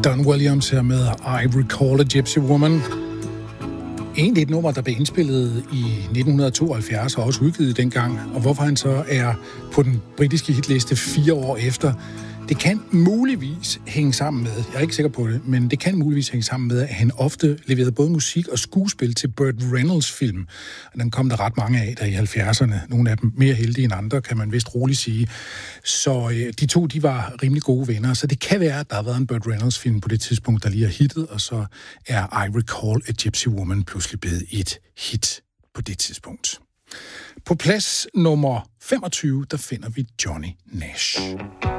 Don Williams her med I Recall a Gypsy Woman. Egentlig et nummer, der blev indspillet i 1972 og også udgivet dengang. Og hvorfor han så er på den britiske hitliste 4 år efter, det kan muligvis hænge sammen med, jeg er ikke sikker på det, men det kan muligvis hænge sammen med, at han ofte leverede både musik og skuespil til Burt Reynolds film. Og den kom der ret mange af der i 70'erne. Nogle af dem mere heldige end andre, kan man vist roligt sige. Så de to, de var rimelig gode venner. Så det kan være, at der har været en Burt Reynolds film på det tidspunkt, der lige er hittet, og så er I Recall a Gypsy Woman pludselig blevet et hit på det tidspunkt. På plads nummer 25, der finder vi Johnny Nash.